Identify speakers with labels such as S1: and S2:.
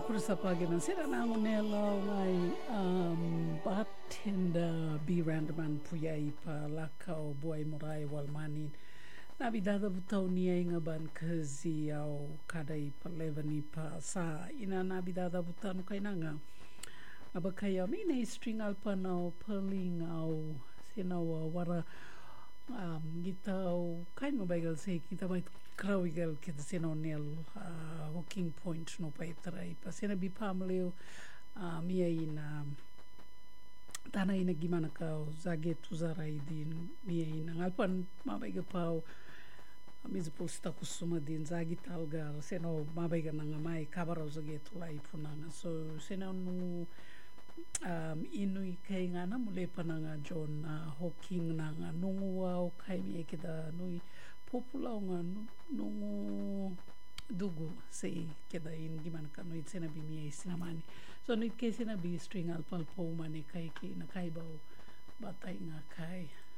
S1: Kurusapagina sira na ngonela ngai bartender B Randaman Puyai pa lakau buai morai walmanin nabi dada butau ni ainga ban kazi au kadai pa levani pa sa ina nabi dada butanu kainanga abakaya mina string alpa nau perling au sinawa wara gitau kain mabaigal se kita bai krawigal kita seno nel hooking point no pai tarai pa sena bi pamleo mia ina tana ina gimana kau zage tuzarai din mia ina ngalpan mabaiga pau mizpul sta kusuma din zagi talgar seno mabaiga nanga mai kabarau zage tulai punanga so sena nu inui kai ngana mule pananga John Hawking nanga nungu au kai mi ekida nui populau nga nungu dugu sei keda in gimana ka nui tsena bi mi sinamani so nui ke sena bi string alpal po mane kai ki na kai bau batai nga kai